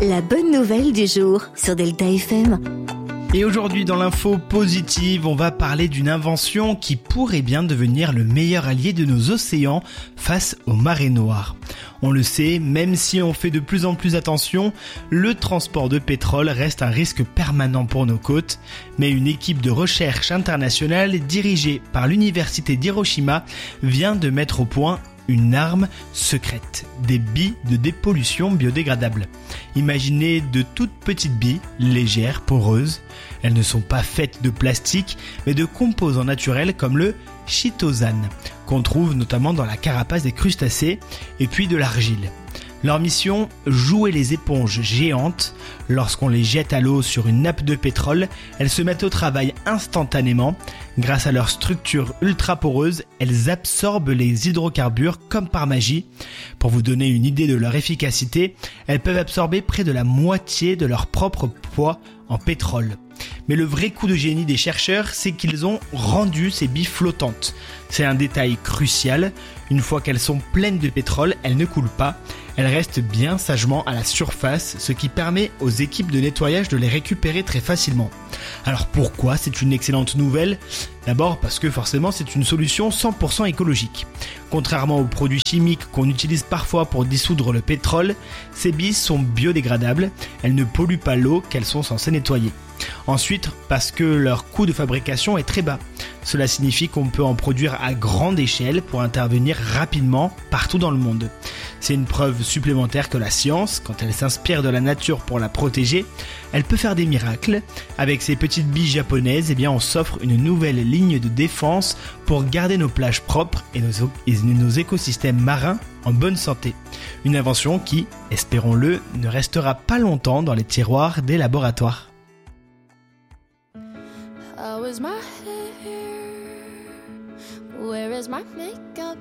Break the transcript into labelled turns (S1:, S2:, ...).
S1: La bonne nouvelle du jour sur Delta FM.
S2: Et aujourd'hui dans l'info positive, on va parler d'une invention qui pourrait bien devenir le meilleur allié de nos océans face aux marées noires. On le sait, même si on fait de plus en plus attention, le transport de pétrole reste un risque permanent pour nos côtes. Mais une équipe de recherche internationale dirigée par l'université d'Hiroshima vient de mettre au point une arme secrète, des billes de dépollution biodégradables. Imaginez de toutes petites billes, légères, poreuses. Elles ne sont pas faites de plastique, mais de composants naturels comme le chitosane, qu'on trouve notamment dans la carapace des crustacés, et puis de l'argile. Leur mission, jouer les éponges géantes. Lorsqu'on les jette à l'eau sur une nappe de pétrole, elles se mettent au travail instantanément. Grâce à leur structure ultra poreuse, elles absorbent les hydrocarbures comme par magie. Pour vous donner une idée de leur efficacité, elles peuvent absorber près de la moitié de leur propre poids en pétrole. Mais le vrai coup de génie des chercheurs, c'est qu'ils ont rendu ces billes flottantes. C'est un détail crucial. Une fois qu'elles sont pleines de pétrole, elles ne coulent pas. Elles restent bien sagement à la surface, ce qui permet aux équipes de nettoyage de les récupérer très facilement. Alors pourquoi c'est une excellente nouvelle ? D'abord parce que forcément c'est une solution 100% écologique. Contrairement aux produits chimiques qu'on utilise parfois pour dissoudre le pétrole, ces billes sont biodégradables, elles ne polluent pas l'eau qu'elles sont censées nettoyer. Ensuite, parce que leur coût de fabrication est très bas. Cela signifie qu'on peut en produire à grande échelle pour intervenir rapidement partout dans le monde. C'est une preuve supplémentaire que la science, quand elle s'inspire de la nature pour la protéger, elle peut faire des miracles. Avec ces petites billes japonaises, on s'offre une nouvelle ligne de défense pour garder nos plages propres et nos écosystèmes marins en bonne santé. Une invention qui, espérons-le, ne restera pas longtemps dans les tiroirs des laboratoires.
S3: How is my hair? Where is my makeup